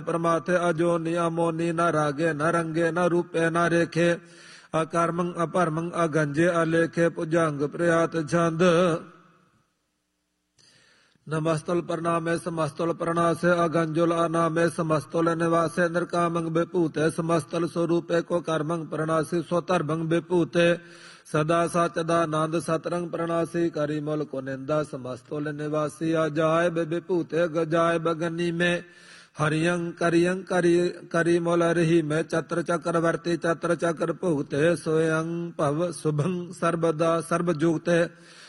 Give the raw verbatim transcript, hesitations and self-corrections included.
परमाथे अजोनि अमोनि न रागे न रंगे न रूपे न रेखे अकर्मं अपरमं अगंजे अलेखे पुजंग प्रयात छंद नमस्तुल प्रणामे समस्तुल प्रणासे अगंजुल अनामे समस्तुल निवासे नरकामंग विभूते समस्तुल स्वरूपे को कर्मंग प्रणासी स्वतर्भंग विभूते सदा सचदानंद सतरंग प्रणासी करी मुल को निंदा समस्तुल निवासी अजाय विभूते गजाय बगनी में हरियं करियं करी करी मुल रही में चत्र चक्रवर्ती चत्र चक्र भूते स्वयं भव शुभं सर्वदा सर्वजुगते